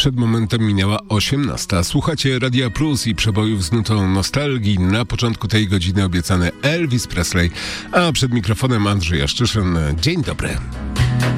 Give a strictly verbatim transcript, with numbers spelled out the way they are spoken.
Przed momentem minęła osiemnasta. Słuchacie Radia Plus i przebojów z nutą nostalgii. Na początku tej godziny obiecany Elvis Presley, a przed mikrofonem Andrzej Jaszczyszyn. Dzień dobry.